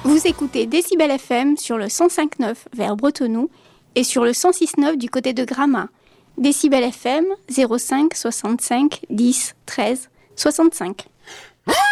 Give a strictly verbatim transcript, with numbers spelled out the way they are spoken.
Vous écoutez Décibel F M sur le cent cinq neuf vers Bretenoux et sur le cent six neuf du côté de Gramat. Décibel F M zéro cinq soixante-cinq dix treize soixante-cinq.